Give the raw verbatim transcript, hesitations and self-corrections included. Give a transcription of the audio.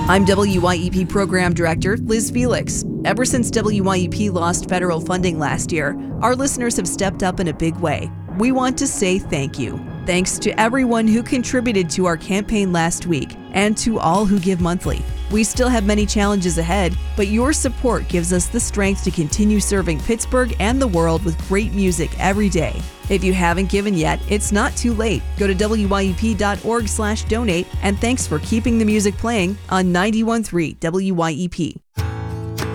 I'm W Y E P Program Director Liz Felix. Ever since W Y E P lost federal funding last year, our listeners have stepped up in a big way. We want to say thank you. Thanks to everyone who contributed to our campaign last week and to all who give monthly. We still have many challenges ahead, but your support gives us the strength to continue serving Pittsburgh and the world with great music every day. If you haven't given yet, it's not too late. Go to W Y E P dot org slash donate, and thanks for keeping the music playing on ninety-one point three W Y E P.